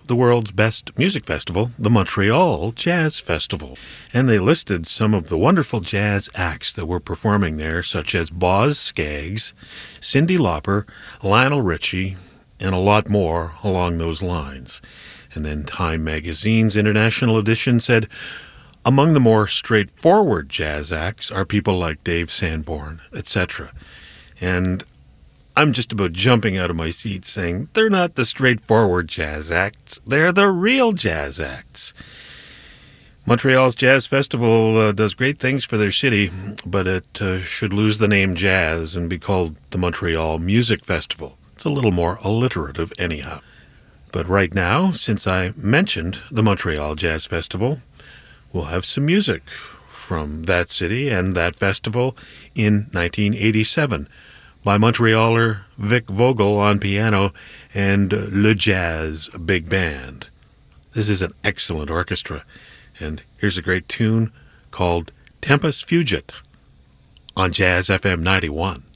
the world's best music festival, the Montreal Jazz Festival. And they listed some of the wonderful jazz acts that were performing there, such as Boz Scaggs, Cyndi Lauper, Lionel Richie, and a lot more along those lines. And then Time Magazine's International Edition said, among the more straightforward jazz acts are people like Dave Sanborn, etc. And I'm just about jumping out of my seat saying, they're not the straightforward jazz acts, they're the real jazz acts. Montreal's Jazz Festival does great things for their city, but it should lose the name jazz and be called the Montreal Music Festival. It's a little more alliterative anyhow. But right now, since I mentioned the Montreal Jazz Festival, we'll have some music from that city and that festival in 1987 by Montrealer Vic Vogel on piano and Le Jazz Big Band. This is an excellent orchestra, and here's a great tune called Tempus Fugit on Jazz FM 91.